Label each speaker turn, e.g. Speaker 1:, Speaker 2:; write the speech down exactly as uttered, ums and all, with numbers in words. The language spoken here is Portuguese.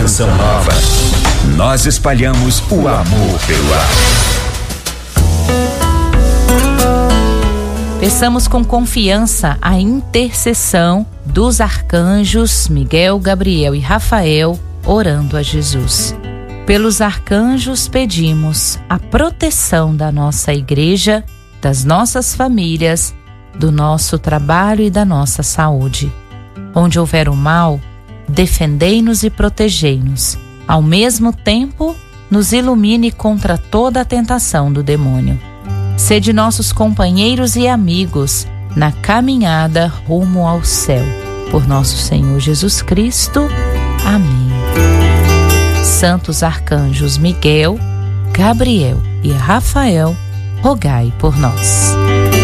Speaker 1: canção nova. Nós espalhamos o amor pelo ar.
Speaker 2: Peçamos com confiança a intercessão dos arcanjos Miguel, Gabriel e Rafael, orando a Jesus. Pelos arcanjos pedimos a proteção da nossa igreja, das nossas famílias, do nosso trabalho e da nossa saúde. Onde houver o mal, defendei-nos e protegei-nos. Ao mesmo tempo, nos ilumine contra toda a tentação do demônio. Sede nossos companheiros e amigos na caminhada rumo ao céu. Por nosso Senhor Jesus Cristo. Amém. Santos arcanjos Miguel, Gabriel e Rafael, rogai por nós.